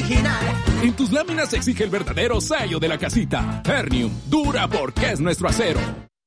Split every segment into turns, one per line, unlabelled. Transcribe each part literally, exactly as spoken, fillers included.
original.
En tus láminas se exige el verdadero sello de la casita. Ternium, dura porque es nuestro acero.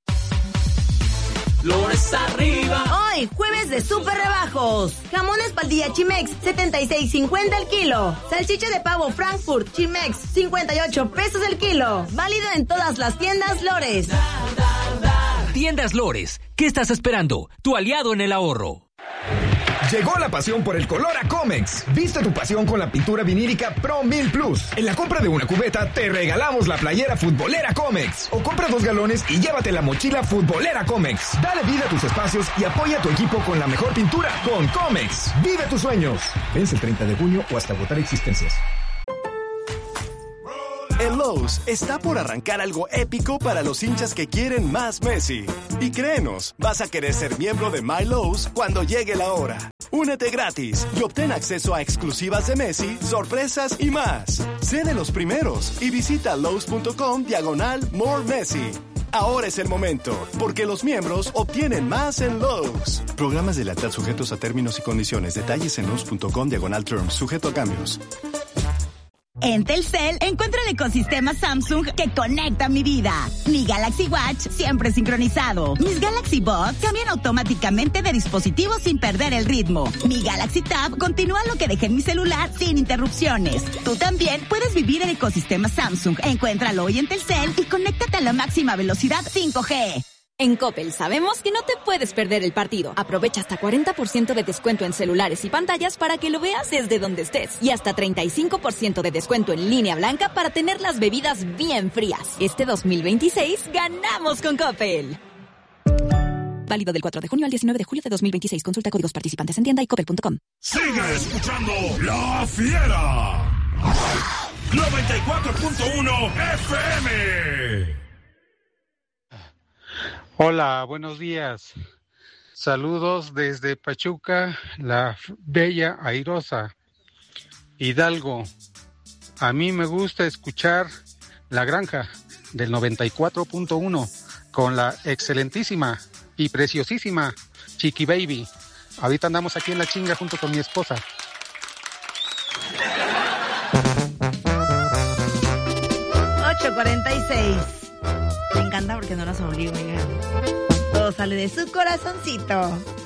Lores arriba.
Hoy, jueves de super rebajos. Jamón espaldilla Chimex, setenta y seis cincuenta el kilo. Salchicha de pavo Frankfurt Chimex, cincuenta y ocho pesos el kilo. Válido en todas las tiendas Lores.
Tiendas Lores, ¿qué estás esperando? Tu aliado en el ahorro.
Llegó la pasión por el color a Comex. Viste tu pasión con la pintura vinílica Pro mil Plus. En la compra de una cubeta te regalamos la playera futbolera Comex. O compra dos galones y llévate la mochila futbolera Comex. Dale vida a tus espacios y apoya a tu equipo con la mejor pintura con Comex. Vive tus sueños. Vence el treinta de junio o hasta agotar existencias.
En Lowe's está por arrancar algo épico para los hinchas que quieren más Messi. Y créenos, vas a querer ser miembro de My Lowe's cuando llegue la hora. Únete gratis y obtén acceso a exclusivas de Messi, sorpresas y más. Sé de los primeros y visita Lowe's.com diagonal More Messi. Ahora es el momento, porque los miembros obtienen más en Lowe's. Programas de lealtad sujetos a términos y condiciones. Detalles en Lowe's.com diagonal terms, sujeto a cambios.
En Telcel encuentro el ecosistema Samsung que conecta mi vida. Mi Galaxy Watch siempre sincronizado. Mis Galaxy Buds cambian automáticamente de dispositivo sin perder el ritmo. Mi Galaxy Tab continúa lo que dejé en mi celular sin interrupciones. Tú también puedes vivir el ecosistema Samsung. Encuéntralo hoy en Telcel y conéctate a la máxima velocidad cinco G.
En Coppel sabemos que no te puedes perder el partido. Aprovecha hasta cuarenta por ciento de descuento en celulares y pantallas para que lo veas desde donde estés. Y hasta treinta y cinco por ciento de descuento en línea blanca para tener las bebidas bien frías. Este dos mil veintiséis ganamos con Coppel. Válido del cuatro de junio al diecinueve de julio de dos mil veintiséis. Consulta códigos participantes en tienda y coppel punto com.
Sigue escuchando La Fiera. noventa y cuatro punto uno F M.
Hola, buenos días. Saludos desde Pachuca, la bella airosa Hidalgo. A mí me gusta escuchar La Granja del noventa y cuatro punto uno con la excelentísima y preciosísima Chiqui Baby. Ahorita andamos aquí en la chinga junto con mi esposa.
ocho cuarenta y seis. Me encanta porque no nos obliga. Todo sale de su corazoncito.